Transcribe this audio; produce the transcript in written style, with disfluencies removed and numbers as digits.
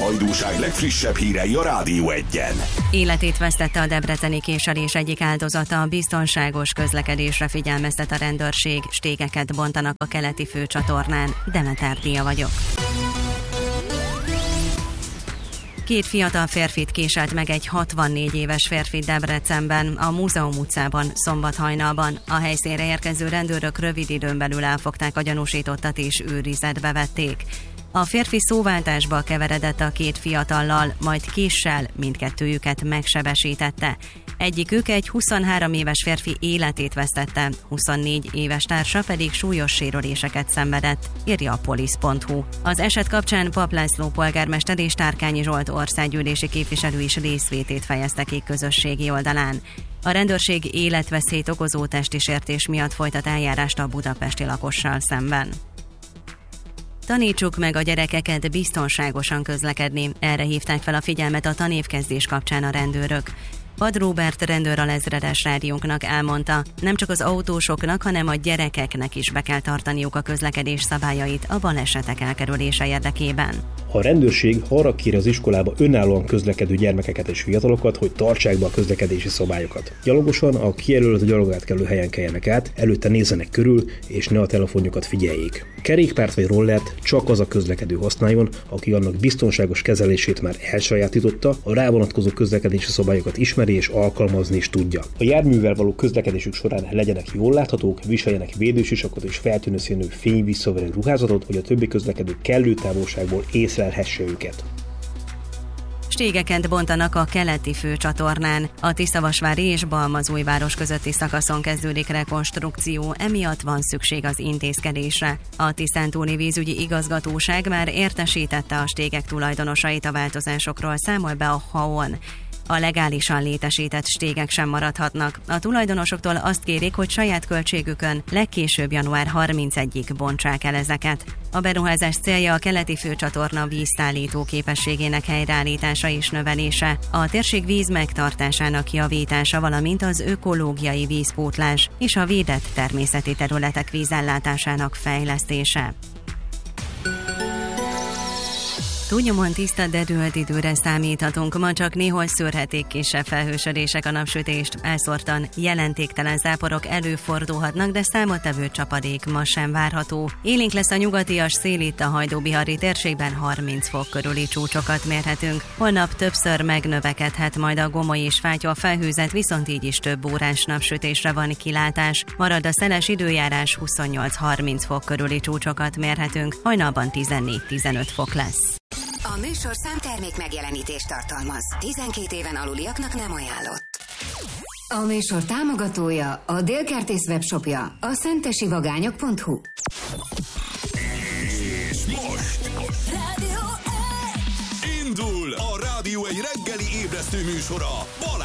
Hajdúság legfrissebb hírei a Rádió Egyen. Életét vesztette a debreceni késelés egyik áldozata, biztonságos közlekedésre figyelmeztet a rendőrség, stégeket bontanak a keleti főcsatornán. Demeter Díja vagyok. 2 fiatal férfit késelt meg egy 64 éves férfi Debrecenben, a Múzeum utcában szombat hajnalban. A helyszínre érkező rendőrök rövid időn belül elfogták a gyanúsítottat és őrizetbe vették. A férfi szóváltásba keveredett a 2 fiatallal, majd késsel mindkettőjüket megsebesítette. Egyikük egy 23 éves férfi életét vesztette, 24 éves társa pedig súlyos sérüléseket szenvedett, írja a polisz.hu. Az eset kapcsán Papp László polgármester és Tárkányi Zsolt országgyűlési képviselő is részvétét fejezte ki közösségi oldalán. A rendőrség életveszélyt okozó testi sértés miatt folytat eljárást a budapesti lakossal szemben. Tanítsuk meg a gyerekeket biztonságosan közlekedni, erre hívták fel a figyelmet a tanévkezdés kapcsán a rendőrök. Pad Róbert rendőralezredes rádiónknak elmondta, nem csak az autósoknak, hanem a gyerekeknek is be kell tartaniuk a közlekedés szabályait a balesetek elkerülése érdekében. A rendőrség arra kéri az iskolába önállóan közlekedő gyermekeket és fiatalokat, hogy tartsák be a közlekedési szabályokat. Gyalogosan a kijelölt gyalogátkelő helyen keljenek át, előtte nézzenek körül, és ne a telefonjukat figyeljék. Kerékpárt vagy rollert csak az a közlekedő használjon, aki annak biztonságos kezelését már elsajátította, a rá vonatkozó közlekedési szabályokat ismeri és alkalmazni is tudja. A járművel való közlekedésük során legyenek jól láthatók, viseljenek védősisakot és feltűnő színű fényvisszaverő ruházatot, hogy a többi közlekedő kellő távolságból észlelhesse őket. Stégeket bontanak a keleti főcsatornán. A Tiszavasvári és Balmazújváros közötti szakaszon kezdődik rekonstrukció, emiatt van szükség az intézkedésre. A Tiszántúli vízügyi igazgatóság már értesítette a stégek tulajdonosait a változásokról, számol be a HAON. A legálisan létesített stégek sem maradhatnak. A tulajdonosoktól azt kérik, hogy saját költségükön legkésőbb január 31-ig bontsák el ezeket. A beruházás célja a keleti főcsatorna vízszállító képességének helyreállítása és növelése, a térség víz megtartásának javítása, valamint az ökológiai vízpótlás és a védett természeti területek vízellátásának fejlesztése. Túlnyomóan tiszta, de dőlt időre számíthatunk. Ma csak néhol szűrhetik kisebb felhősödések a napsütést. Elszórtan jelentéktelen záporok előfordulhatnak, de számottevő csapadék ma sem várható. Élénk lesz a nyugatias szél, itt a Hajdú-Bihari térségben 30 fok körüli csúcsokat mérhetünk. Holnap többször megnövekedhet majd a Gomoly és Fátyol felhőzet, viszont így is több órás napsütésre van kilátás. Marad a szeles időjárás, 28-30 fok körüli csúcsokat mérhetünk. Hajnalban 14-15 fok lesz. A műsorszám termék megjelenítést tartalmaz. 12 éven aluliaknak nem ajánlott. A műsor támogatója, a Délkertész webshopja, a szentesivagányok.hu. És most Rádió indul a Rádió egy reggeli ébresztő műsora Balázs!